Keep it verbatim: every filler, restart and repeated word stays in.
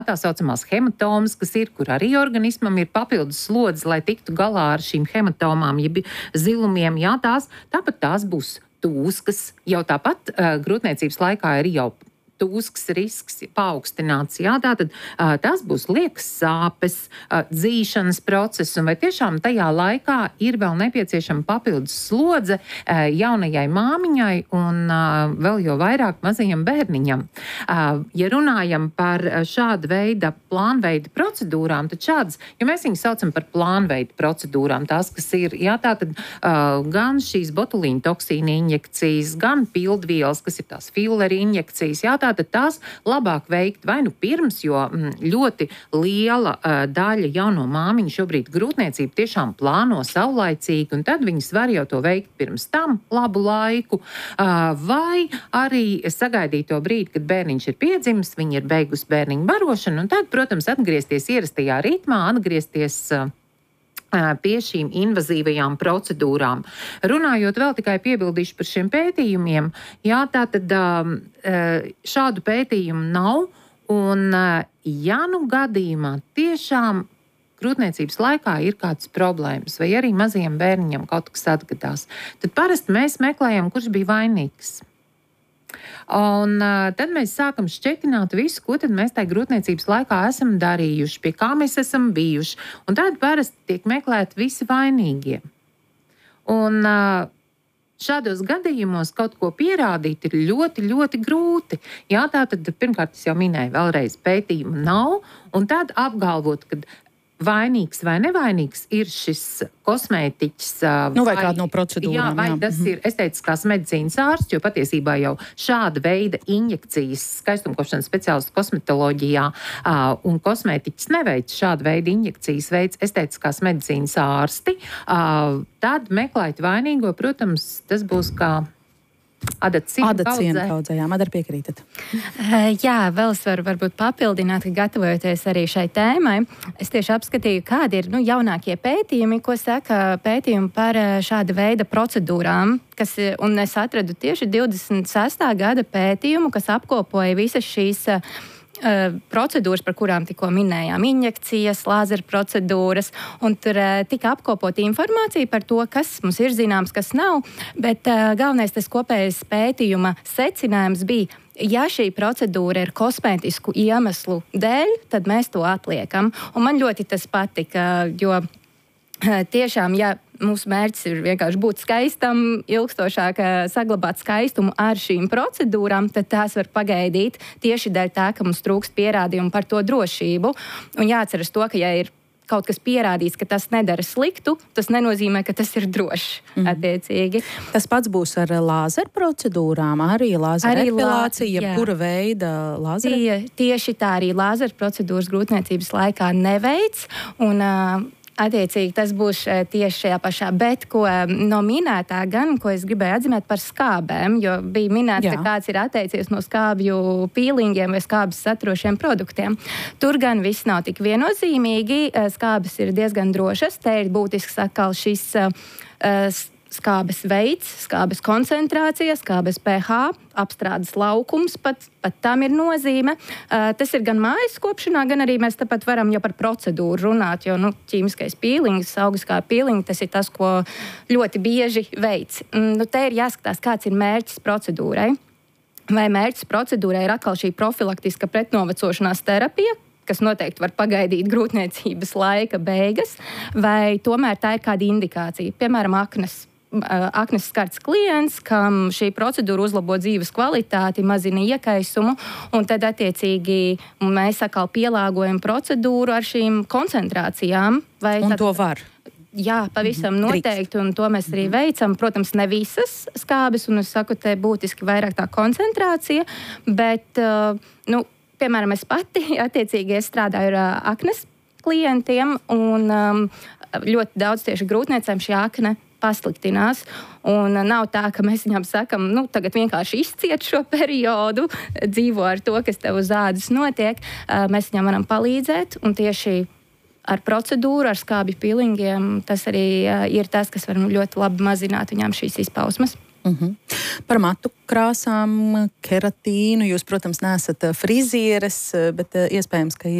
tā saucamās hematomas, kas ir, kur arī organismam ir papildus slodzi, lai tiktu galā ar šīm hematomām, jeb zilumiem, jā, tās, tāpat tās būs tūskas, jau tāpat uh, grūtniecības laikā ir jau tūskas risks paaugstināts, jā, tātad uh, tas būs liekas sāpes, uh, dzīšanas process, un vai tiešām tajā laikā ir vēl nepieciešama papildus slodze uh, jaunajai māmiņai un uh, vēl jau vairāk mazajam bērniņam. Uh, ja runājam par šādu veidu plānveida procedūrām, tad šādas, jo mēs viņus saucam par plānveida procedūrām, tās, kas ir, jā, tātad uh, gan šīs botulīna toksīna injekcijas, gan pildvielas, kas ir tās filleri injekcijas, jā, tā tad tās labāk veikt vai nu pirms, jo mm, ļoti liela uh, daļa jauno māmiņu šobrīd grūtniecību tiešām plāno saulaicīgi, un tad viņas var jau to veikt pirms tam labu laiku, uh, vai arī sagaidīt to brīdi, kad bērniņš ir piedzimis, viņi ir beigusi bērniņu barošanu, un tad, protams, atgriezties ierastajā ritmā, atgriezties uh, pie šīm invazīvajām procedūrām. Runājot vēl tikai piebildīšu par šiem pētījumiem, jā, tā tad šādu pētījumu nav, un ja nu gadījumā tiešām grūtniecības laikā ir kādas problēmas, vai arī mazajiem bērniņam kaut kas atgadās, tad parasti mēs meklējam, kurš bija vainīgs. Un uh, tad mēs sākam šķetināt visu, ko tad mēs tajā grūtniecības laikā esam darījuši, pie kā mēs esam bijuši. Un tad parasti tiek meklēti visi vainīgie. Un uh, šādos gadījumos kaut ko pierādīt ir ļoti, ļoti grūti. Jā, tā tad pirmkārt es jau minēju, vēlreiz pētījumu nav, un tad apgalvot, ka vainīgs vai nevainīgs ir šis kosmētiķis. Nu, vai, vai kāda no procedūrām. Jā, vai jā. tas mm-hmm. ir estētiskās medicīnas ārsts, jo patiesībā jau šāda veida injekcijas skaistumkošanas speciālistu kosmetoloģijā uh, un kosmētiķis neveic šāda veida injekcijas veids estētiskās medicīnas ārsti. Uh, tad meklēt vainīgo, protams, tas būs kā Adata cienu kaudzē, jā, Madara piekrītat. Uh, jā, vēl es varu varbūt papildināt, ka gatavojoties arī šai tēmai, es tieši apskatīju, kādi ir nu, jaunākie pētījumi, ko saka pētījumi par šāda veida procedūrām, kas, un es atradu tieši divdesmit sestā gada pētījumu, kas apkopoja visas šīs Uh, procedūras, par kurām tikko minējām, injekcijas, lāzera procedūras, un tur uh, tika apkopota informācija par to, kas mums ir zināms, kas nav, bet uh, galvenais tas kopējais pētījuma secinājums bija, ja šī procedūra ir kosmētisku iemeslu dēļ, tad mēs to atliekam. Un man ļoti tas patika, jo uh, tiešām, ja mūsu mērķis ir vienkārši būt skaistam, ilgstošāk saglabāt skaistumu ar šīm procedūrām, tad tās var pagaidīt tieši dēļ tā, ka mums trūkst pierādījumu par to drošību. Un jāatceras to, ka ja ir kaut kas pierādīts, ka tas nedara sliktu, tas nenozīmē, ka tas ir drošs mm. attiecīgi. Tas pats būs ar lāzeru procedūrām, arī lāzera epilācija, lā... kura veida lāzera? Tie, tieši tā arī lāzera procedūras grūtniecības laikā neveic, un uh, attiecīgi tas būs tieši šajā pašā, bet ko no minētā gan, ko es gribēju atzīmēt par skābēm, jo bija minēts, Jā. ka kāds ir atteicies no skābju pīlingiem vai skābes saturošiem produktiem. Tur gan viss nav tik viennozīmīgi, skābes ir diezgan drošas, te ir būtisks atkal šis uh, skābes veids, skābes koncentrācija, skābes pH, apstrādes laukums, pat, pat tam ir nozīme. Uh, tas ir gan mājas kopšanā, gan arī mēs tāpat varam jau par procedūru runāt, jo nu, ķīmiskais pīlings, augiskā pīlinga, tas ir tas, ko ļoti bieži veids. Mm, nu, te ir jāskatās, kāds ir mērķis procedūrai. Vai mērķis procedūrai ir atkal šī profilaktiska pretnovecošanās terapija, kas noteikti var pagaidīt grūtniecības laika beigas, vai tomēr tā ir kāda indikācija, piemēram, aknes. Aknes skarts klients, kam šī procedūra uzlabo dzīves kvalitāti, mazina iekaisumu, un tad attiecīgi mēs atkal pielāgojam procedūru ar šīm koncentrācijām. Vai un tad, to var? Jā, pavisam mm-hmm. noteikti, un to mēs arī veicam. Protams, ne visas skābes, un es saku, te būtiski vairāk tā koncentrācija, bet, uh, nu, piemēram, es pati, attiecīgi, es strādāju ar uh, aknes klientiem, un um, ļoti daudz tieši grūtniecēm šī akne pasliktinās. Un nav tā, ka mēs viņam sakam, nu, tagad vienkārši izciet šo periodu, dzīvo ar to, kas tev uz ādas notiek. Mēs viņam varam palīdzēt, un tieši ar procedūru, ar skābju pilingiem, tas arī ir tas, kas var ļoti labi mazināt viņām šīs izpausmes. Uh-huh. Par matu krāsām, keratīnu. Jūs, protams, neesat frizieres, bet iespējams, ka